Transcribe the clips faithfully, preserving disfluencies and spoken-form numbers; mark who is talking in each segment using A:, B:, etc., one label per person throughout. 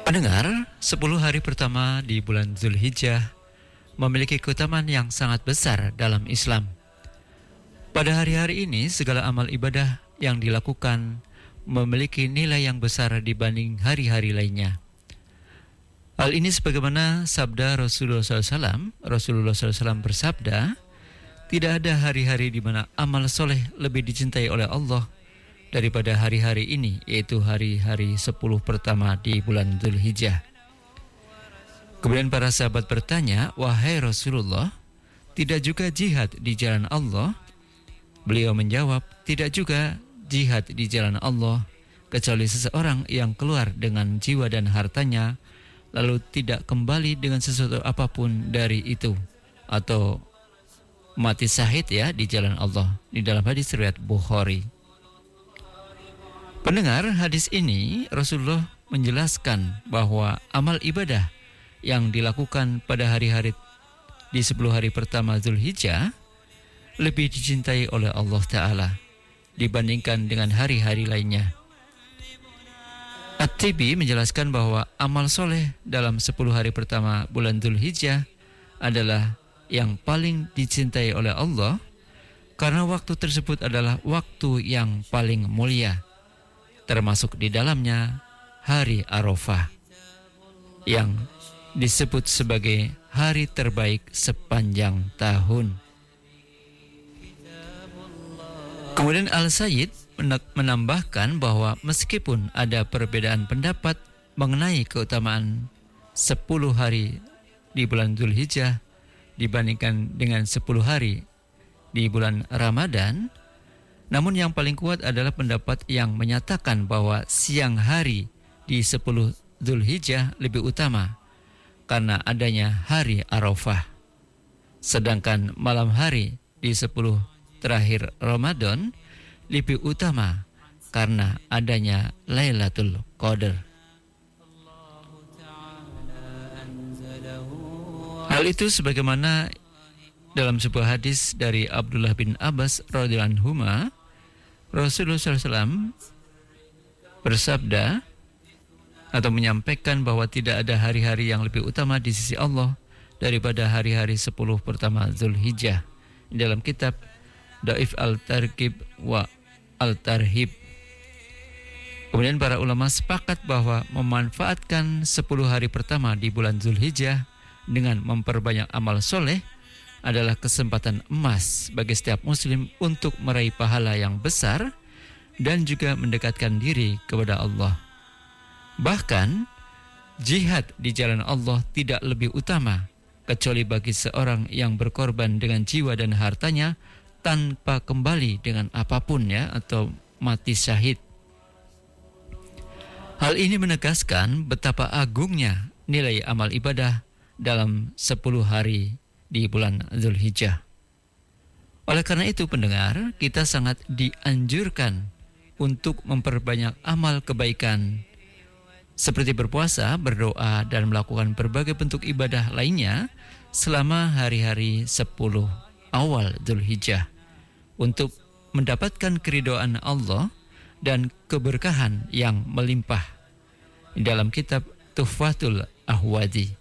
A: Pendengar, sepuluh hari pertama di bulan Zulhijjah memiliki keutamaan yang sangat besar dalam Islam. Pada hari-hari ini, segala amal ibadah yang dilakukan memiliki nilai yang besar dibanding hari-hari lainnya. Hal ini sebagaimana sabda Rasulullah shallallahu alaihi wasallam. Rasulullah shallallahu alaihi wasallam bersabda, tidak ada hari-hari di mana amal soleh lebih dicintai oleh Allah daripada hari-hari ini, yaitu hari-hari sepuluh pertama di bulan Zulhijjah. Kemudian para sahabat bertanya, wahai Rasulullah, tidak juga jihad di jalan Allah? Beliau menjawab, tidak juga jihad di jalan Allah, kecuali seseorang yang keluar dengan jiwa dan hartanya, lalu tidak kembali dengan sesuatu apapun dari itu, atau mati syahid ya di jalan Allah, di dalam hadis riwayat Bukhari. Pendengar, hadis ini Rasulullah menjelaskan bahwa amal ibadah yang dilakukan pada hari-hari di sepuluh hari pertama Zulhijjah lebih dicintai oleh Allah Ta'ala dibandingkan dengan hari-hari lainnya. At-Tibi menjelaskan bahwa amal soleh dalam sepuluh hari pertama bulan Zulhijjah adalah yang paling dicintai oleh Allah karena waktu tersebut adalah waktu yang paling mulia, termasuk di dalamnya hari Arafah yang disebut sebagai hari terbaik sepanjang tahun. Kemudian Al-Sayyid menambahkan bahwa meskipun ada perbedaan pendapat mengenai keutamaan sepuluh hari di bulan Zulhijjah dibandingkan dengan sepuluh hari di bulan Ramadan, namun yang paling kuat adalah pendapat yang menyatakan bahwa siang hari di sepuluh Zulhijjah lebih utama karena adanya hari Arafah. Sedangkan malam hari di sepuluh terakhir Ramadan lebih utama karena adanya Lailatul Qadar. Hal itu sebagaimana dalam sebuah hadis dari Abdullah bin Abbas radhiyallahu anhuma, Rasulullah shallallahu alaihi wasallam bersabda atau menyampaikan bahwa tidak ada hari-hari yang lebih utama di sisi Allah daripada hari-hari sepuluh pertama Zulhijjah. Dalam kitab Daif Al-Targhib wa Al-Tarhib. Kemudian para ulama sepakat bahwa memanfaatkan sepuluh hari pertama di bulan Zulhijjah dengan memperbanyak amal soleh adalah kesempatan emas bagi setiap muslim untuk meraih pahala yang besar dan juga mendekatkan diri kepada Allah. Bahkan jihad di jalan Allah tidak lebih utama kecuali bagi seorang yang berkorban dengan jiwa dan hartanya tanpa kembali dengan apapun ya, atau mati syahid. Hal ini menegaskan betapa agungnya nilai amal ibadah dalam sepuluh hari di bulan Zulhijjah. Oleh karena itu pendengar, kita sangat dianjurkan untuk memperbanyak amal kebaikan seperti berpuasa, berdoa, dan melakukan berbagai bentuk ibadah lainnya selama hari-hari sepuluh awal Zulhijjah untuk mendapatkan keridhaan Allah dan keberkahan yang melimpah. Dalam kitab Tuhfatul Ahwadi.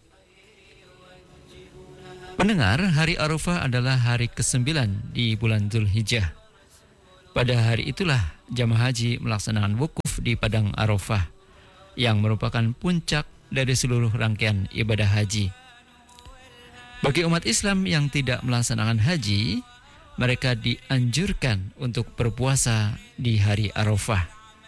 A: Pendengar, hari Arafah adalah hari kesembilan di bulan Zulhijjah. Pada hari itulah jamaah haji melaksanakan wukuf di Padang Arafah yang merupakan puncak dari seluruh rangkaian ibadah haji. Bagi umat Islam yang tidak melaksanakan haji, mereka dianjurkan untuk berpuasa di hari Arafah.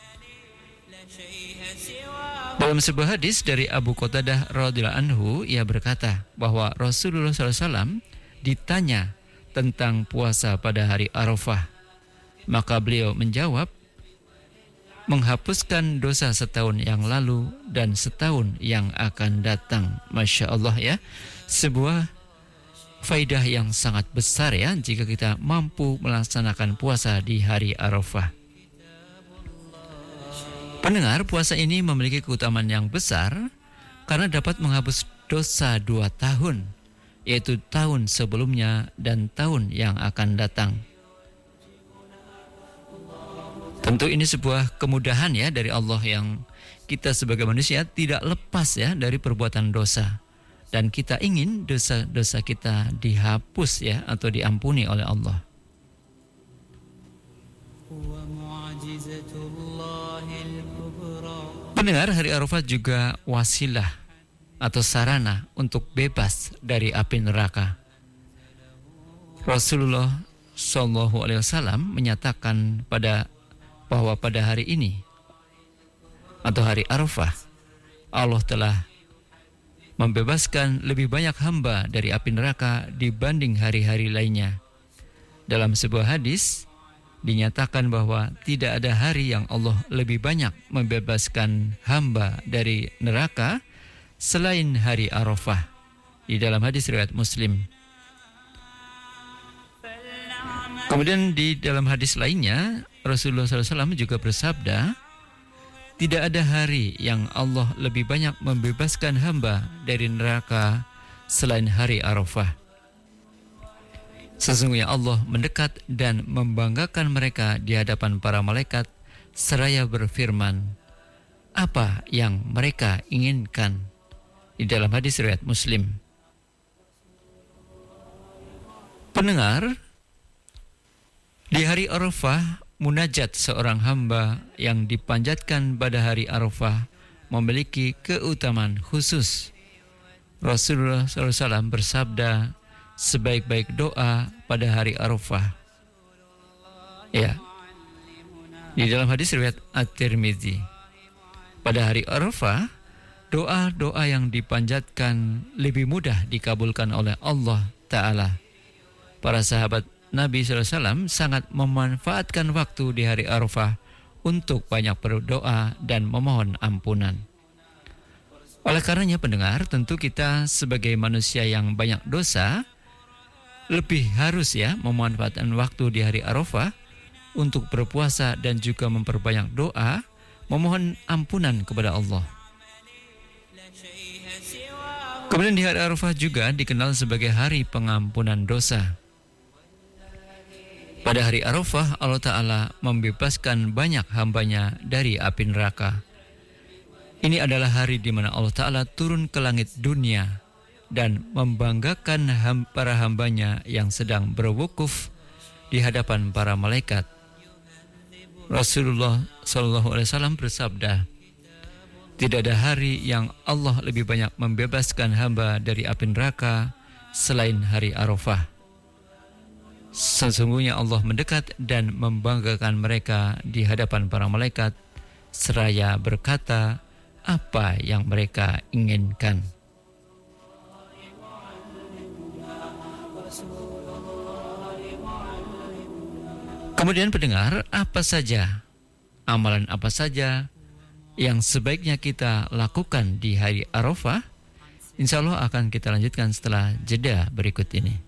A: Dalam sebuah hadis dari Abu Qatadah radhiyallahu anhu, ia berkata bahwa Rasulullah shallallahu alaihi wasallam ditanya tentang puasa pada hari Arafah. Maka beliau menjawab, menghapuskan dosa setahun yang lalu dan setahun yang akan datang. Masya Allah ya, sebuah faidah yang sangat besar ya jika kita mampu melaksanakan puasa di hari Arafah. Pendengar, puasa ini memiliki keutamaan yang besar karena dapat menghapus dosa dua tahun, yaitu tahun sebelumnya dan tahun yang akan datang. Tentu ini sebuah kemudahan ya dari Allah yang kita sebagai manusia tidak lepas ya dari perbuatan dosa. Dan kita ingin dosa-dosa kita dihapus ya atau diampuni oleh Allah. Pendengar, hari Arafah juga wasilah atau sarana untuk bebas dari api neraka. Rasulullah Shallallahu Alaihi Wasallam menyatakan pada bahwa pada hari ini atau hari Arafah Allah telah membebaskan lebih banyak hamba dari api neraka dibanding hari-hari lainnya. Dalam sebuah hadis dinyatakan bahwa tidak ada hari yang Allah lebih banyak membebaskan hamba dari neraka selain hari Arafah. Di dalam hadis riwayat Muslim. Kemudian di dalam hadis lainnya Rasulullah shallallahu alaihi wasallam juga bersabda, tidak ada hari yang Allah lebih banyak membebaskan hamba dari neraka selain hari Arafah. Sesungguhnya Allah mendekat dan membanggakan mereka di hadapan para malaikat seraya berfirman, apa yang mereka inginkan. Di dalam hadis riwayat Muslim. Pendengar, di hari Arafah, munajat seorang hamba yang dipanjatkan pada hari Arafah memiliki keutamaan khusus. Rasulullah shallallahu alaihi wasallam bersabda, sebaik-baik doa pada hari Arafah. Ya, di dalam hadis riwayat At-Tirmidzi, pada hari Arafah, doa-doa yang dipanjatkan lebih mudah dikabulkan oleh Allah Ta'ala. Para sahabat Nabi shallallahu alaihi wasallam sangat memanfaatkan waktu di hari Arafah untuk banyak berdoa dan memohon ampunan. Oleh karenanya pendengar, tentu kita sebagai manusia yang banyak dosa lebih harus ya memanfaatkan waktu di hari Arafah untuk berpuasa dan juga memperbanyak doa, memohon ampunan kepada Allah. Kemudian di hari Arafah juga dikenal sebagai hari pengampunan dosa. Pada hari Arafah, Allah Ta'ala membebaskan banyak hambanya dari api neraka. Ini adalah hari di mana Allah Ta'ala turun ke langit dunia dan membanggakan ham, para hambanya yang sedang berwukuf di hadapan para malaikat. Rasulullah Shallallahu Alaihi Wasallam bersabda, tidak ada hari yang Allah lebih banyak membebaskan hamba dari api neraka selain hari Arafah. Sesungguhnya Allah mendekat dan membanggakan mereka di hadapan para malaikat seraya berkata apa yang mereka inginkan. Kemudian pendengar, apa saja, amalan apa saja yang sebaiknya kita lakukan di hari Arafah? Insya Allah akan kita lanjutkan setelah jeda berikut ini.